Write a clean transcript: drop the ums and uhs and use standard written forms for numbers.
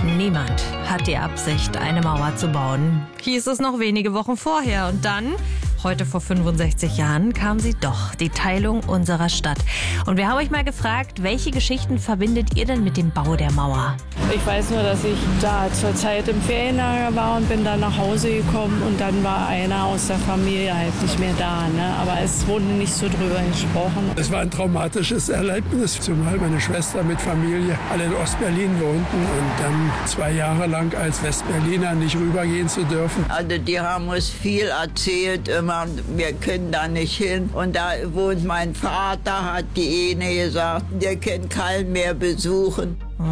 Niemand hat die Absicht, eine Mauer zu bauen. Hieß es noch wenige Wochen vorher. Und dann, heute vor 65 Jahren, kam sie doch, die Teilung unserer Stadt. Und wir haben euch mal gefragt, welche Geschichten verbindet ihr denn mit dem Bau der Mauer? Ich weiß nur, dass ich da zur Zeit im Ferienlager war und bin dann nach Hause gekommen und dann war einer aus der Familie halt nicht mehr da. Ne? Aber es wurde nicht so drüber gesprochen. Es war ein traumatisches Erlebnis, zumal meine Schwester mit Familie alle in Ostberlin wohnten und dann 2 Jahre lang als Westberliner nicht rübergehen zu dürfen. Also die haben uns viel erzählt, immer, wir können da nicht hin. Und da wohnt mein Vater, hat die Ene gesagt, wir können keinen mehr besuchen.